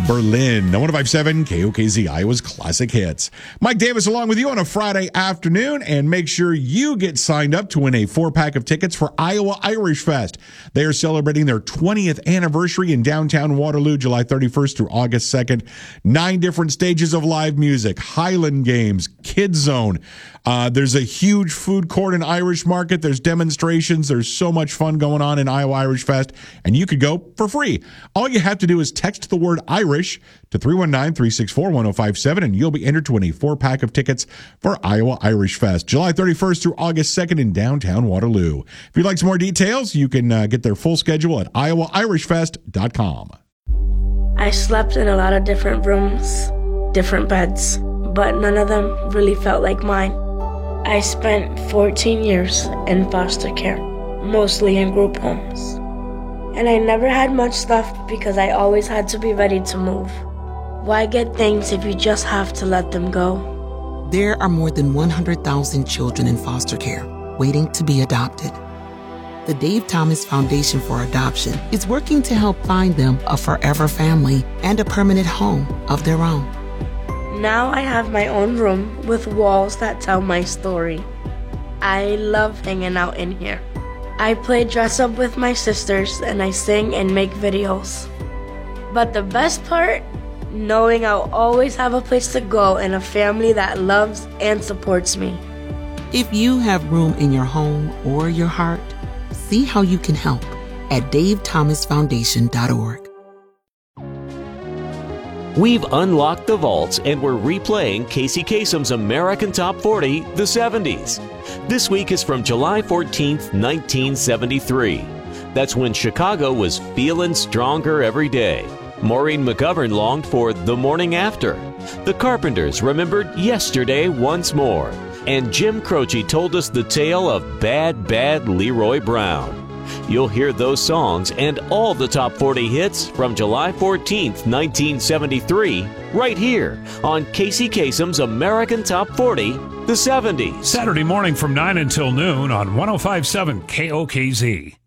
Berlin. 105.7 KOKZ, Iowa's Classic Hits. Mike Davis along with you on a Friday afternoon, and make sure you get signed up to win a 4-pack of tickets for Iowa Irish Fest. They are celebrating their 20th anniversary in downtown Waterloo, July 31st through August 2nd. 9 different stages of live music, Highland games, Kids Zone. There's a huge food court and Irish market. There's demonstrations. There's so much fun going on in Iowa Irish Fest, and you could go for free. All you have to do is text the word Irish to 319-364-1057, and you'll be entered to win a 4-pack of tickets for Iowa Irish Fest, July 31st through August 2nd in downtown Waterloo. If you'd like some more details, you can get their full schedule at iowairishfest.com. I slept in a lot of different rooms, different beds, but none of them really felt like mine. I spent 14 years in foster care, mostly in group homes. And I never had much stuff because I always had to be ready to move. Why get things if you just have to let them go? There are more than 100,000 children in foster care waiting to be adopted. The Dave Thomas Foundation for Adoption is working to help find them a forever family and a permanent home of their own. Now I have my own room with walls that tell my story. I love hanging out in here. I play dress up with my sisters and I sing and make videos. But the best part? Knowing I'll always have a place to go and a family that loves and supports me. If you have room in your home or your heart, see how you can help at davethomasfoundation.org. We've unlocked the vaults and we're replaying Casey Kasem's American Top 40, the 70s. This week is from July 14th, 1973. That's when Chicago was feeling stronger every day. Maureen McGovern longed for The Morning After. The Carpenters remembered Yesterday Once More. And Jim Croce told us the tale of Bad, Bad Leroy Brown. You'll hear those songs and all the top 40 hits from July 14th, 1973, right here on Casey Kasem's American Top 40, the 70s. Saturday morning from 9 until noon on 105.7 KOKZ.